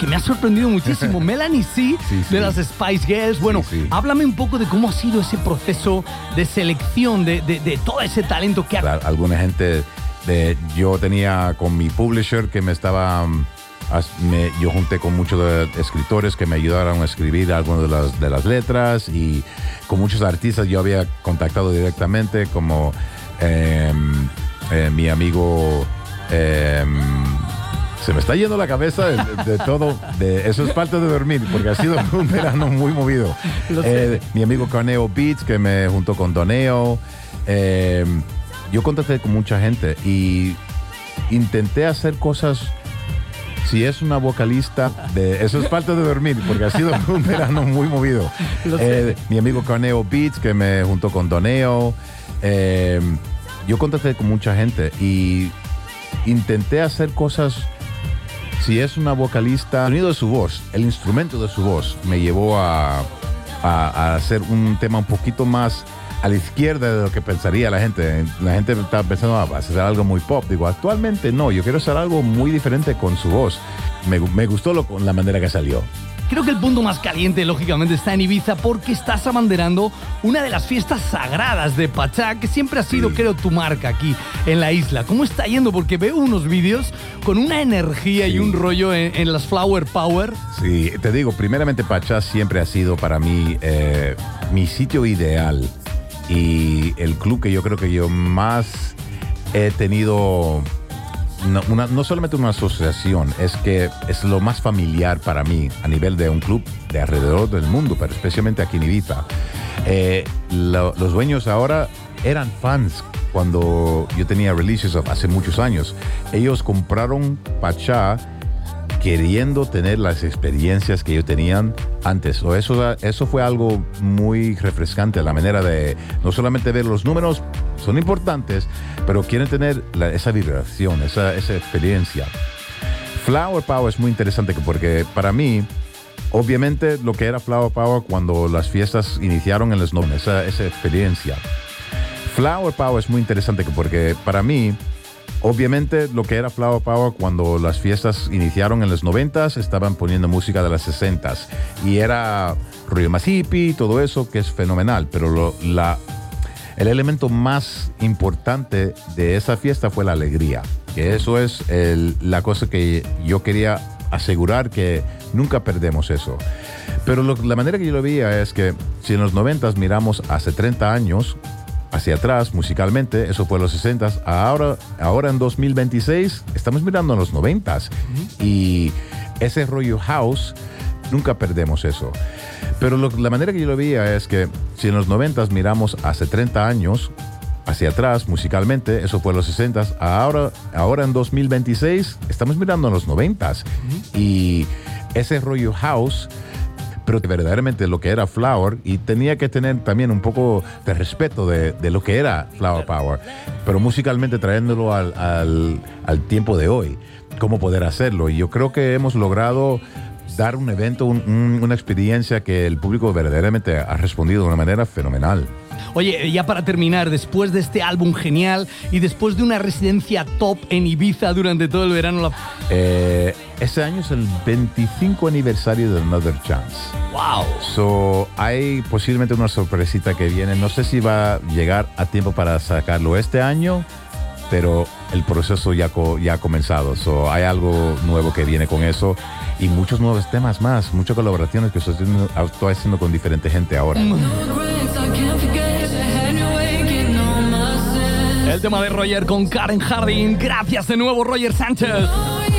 que me ha sorprendido muchísimo. Melanie C, de las Spice Girls. Bueno, háblame un poco de cómo ha sido ese proceso de selección de todo ese talento que ha... Claro, alguna gente, yo tenía con mi publisher que me estaba... yo junté con muchos escritores que me ayudaron a escribir algunas de las letras, y con muchos artistas yo había contactado directamente, como mi amigo... se me está yendo la cabeza de todo. Eso es falta de dormir, porque ha sido un verano muy movido. Mi amigo Carneo Beats, que me juntó con Doneo. Yo contacté con mucha gente y intenté hacer cosas. Si es una vocalista, eso es falta de dormir, porque ha sido un verano muy movido. Mi amigo Carneo Beats, que me juntó con Doneo. Yo contacté con mucha gente y intenté hacer cosas. Si es una vocalista, el sonido de su voz, el instrumento de su voz, me llevó a hacer un tema un poquito más a la izquierda de lo que pensaría la gente. La gente estaba pensando, a hacer algo muy pop. Digo, actualmente no, yo quiero hacer algo muy diferente con su voz. Me gustó la manera que salió. Creo que el punto más caliente, lógicamente, está en Ibiza, porque estás abanderando una de las fiestas sagradas de Pachá, que siempre ha sido, creo, tu marca aquí en la isla. ¿Cómo está yendo? Porque veo unos vídeos con una energía y un rollo en las Flower Power. Sí, te digo, primeramente Pachá siempre ha sido para mí mi sitio ideal y el club que yo creo que yo más he tenido... No solamente una asociación, es que es lo más familiar para mí a nivel de un club de alrededor del mundo, pero especialmente aquí en Ibiza. Los dueños ahora eran fans cuando yo tenía Releases hace muchos años. Ellos compraron Pachá queriendo tener las experiencias que ellos tenían antes. Eso fue algo muy refrescante, la manera de no solamente ver los números, son importantes, pero quieren tener esa vibración, esa experiencia. Flower Power es muy interesante porque para mí, obviamente, lo que era Flower Power cuando las fiestas iniciaron en los 90, esa experiencia. Flower Power es muy interesante porque para mí, obviamente, lo que era Flower Power cuando las fiestas iniciaron en los 90s, estaban poniendo música de las 60s y era rollo más hippie, todo eso, que es fenomenal, pero el elemento más importante de esa fiesta fue la alegría, que eso es la cosa que yo quería asegurar, que nunca perdemos eso. Pero la manera que yo lo veía es que si en los 90s miramos hace 30 años, hacia atrás musicalmente, eso fue los 60s, ahora en 2026 estamos mirando en los 90s y ese rollo house, nunca perdemos eso. Pero la manera que yo lo veía es que si en los 90s miramos hace 30 años hacia atrás musicalmente, eso fue los 60s, ahora en 2026 estamos mirando en los 90s y ese rollo house, pero que verdaderamente lo que era Flower, y tenía que tener también un poco de respeto de lo que era Flower Power, pero musicalmente trayéndolo al tiempo de hoy, cómo poder hacerlo. Y yo creo que hemos logrado dar un evento, una experiencia que el público verdaderamente ha respondido de una manera fenomenal. Oye, ya para terminar, después de este álbum genial y después de una residencia top en Ibiza durante todo el verano... Este año es el 25 aniversario de Another Chance. ¡Wow! So, hay posiblemente una sorpresita que viene. No sé si va a llegar a tiempo para sacarlo este año, pero el proceso ya ha comenzado. So, hay algo nuevo que viene con eso y muchos nuevos temas más, muchas colaboraciones que estoy haciendo con diferente gente ahora. El tema de Roger con Karen Harding. Gracias de nuevo, Roger Sánchez.